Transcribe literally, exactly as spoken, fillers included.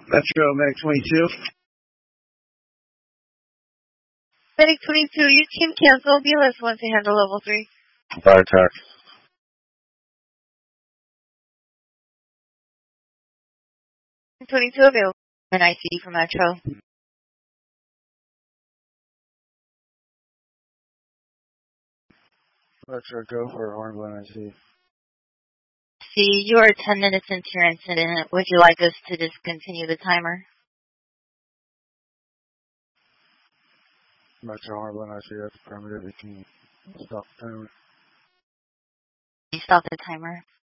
Metro, Medic twenty-two. Medic twenty-two, you can cancel. B L S wants to handle level three. Fire attack. twenty-two available. An I C for Metro. Metro, go for Hornblown I C. See, you are ten minutes into your incident. Would you like us to discontinue the timer? Metro, Hornblown I C, that's permitted. We can stop the timer. You stop the timer.